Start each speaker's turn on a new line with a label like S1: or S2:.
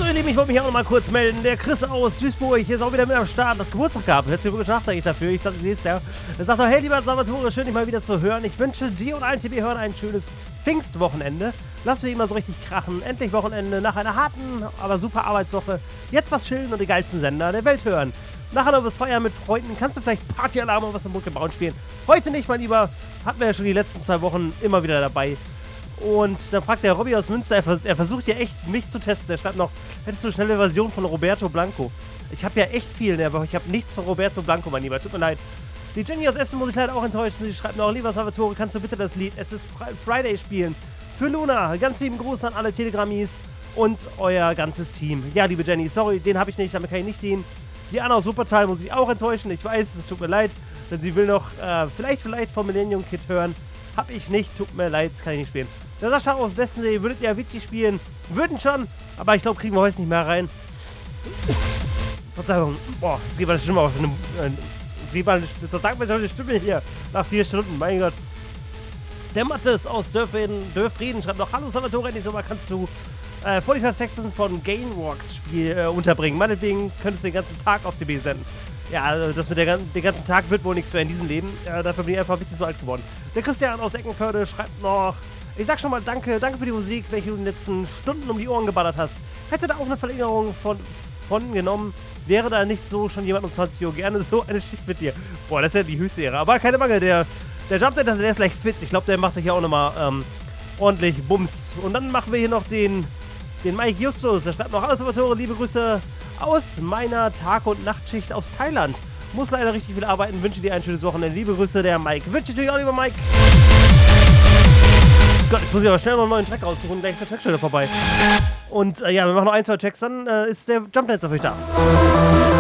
S1: So, ihr Lieben, ich wollte mich auch noch mal kurz melden. Der Chris aus Duisburg ist auch wieder mit am Start, das Geburtstag gehabt. Herzlichen Glückwunsch nachträglich dafür. Ich sag, siehst ja. Er sagt noch, hey, lieber Salvatore, schön, dich mal wieder zu hören. Ich wünsche dir und allen TB-Hörern ein schönes Pfingstwochenende. Lass dich immer so richtig krachen. Endlich Wochenende nach einer harten, aber super Arbeitswoche. Jetzt was chillen und die geilsten Sender der Welt hören. Nachher noch was feiern mit Freunden. Kannst du vielleicht Partyalarm und was im Mucke bauen spielen? Heute nicht, mein Lieber. Hatten wir ja schon die letzten 2 Wochen immer wieder dabei. Und dann fragt der Robby aus Münster, er versucht ja echt, mich zu testen. Er schreibt noch, hättest du eine schnelle Version von Roberto Blanco? Ich habe ja echt viel, aber ich habe nichts von Roberto Blanco, mein Lieber. Tut mir leid. Die Jenny aus Essen muss ich leider auch enttäuschen. Sie schreibt noch, lieber Salvatore, kannst du bitte das Lied Es ist Friday spielen? Für Luna. Ganz lieben Gruß an alle Telegrammis und euer ganzes Team. Ja, liebe Jenny, sorry, den habe ich nicht, damit kann ich nicht dienen. Die Anna aus Wuppertal muss ich auch enttäuschen. Ich weiß, es tut mir leid, denn sie will noch vielleicht vom Millennium Kid hören. Hab ich nicht, tut mir leid, kann ich nicht spielen. Der Sascha aus Westensee, würdet ihr wirklich spielen? Würden schon, aber ich glaube, kriegen wir heute nicht mehr rein. Verzeihung, boah, jetzt geht meine Stimme auf. Das sagt mir schon die Stimme hier nach 4 Stunden, mein Gott. Der Mattes aus Dörfrieden schreibt noch, hallo Salvatore, endlich so mal kannst du 45 Sexen von Gainwalks Spiel unterbringen. Meinetwegen könntest du den ganzen Tag auf DB senden. Ja, also das mit den ganzen Tag wird wohl nichts mehr in diesem Leben. Dafür bin ich einfach ein bisschen zu alt geworden. Der Christian aus Eckenförde schreibt noch, ich sag schon mal danke für die Musik, welche du in den letzten Stunden um die Ohren geballert hast. Hätte da auch eine Verlängerung von genommen, wäre da nicht so schon jemand um 20 Uhr gerne so eine Schicht mit dir. Boah, das ist ja die höchste Ehre. Aber keine Mangel, der Jumpdead, der ist gleich fit. Ich glaube, der macht euch ja auch nochmal ordentlich Bums. Und dann machen wir hier noch den Mike Justus. Der schreibt noch, hallo Salvatore, liebe Grüße aus meiner Tag- und Nachtschicht aus Thailand. Muss leider richtig viel arbeiten, wünsche dir ein schönes Wochenende. Liebe Grüße, der Mike. Wünsche dir auch, lieber Mike. Gott, jetzt muss ich aber schnell noch einen neuen Track raussuchen, gleich ist der Track schon wieder vorbei. Und ja, wir machen noch 1, 2 Tracks, dann ist der Jumpdance auf euch da.